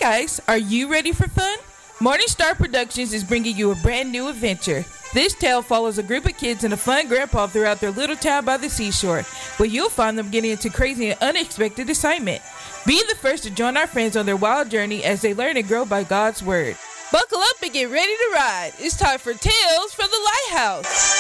guys, are you ready for fun? Morning Star Productions is bringing you a brand new adventure. This tale follows a group of kids and a fun grandpa throughout their little town by the seashore, where you'll find them getting into crazy and unexpected assignment. Be the first to join our friends on their wild journey as they learn and grow by God's Word. Buckle up and get ready to ride. It's time for Tales from the Lighthouse.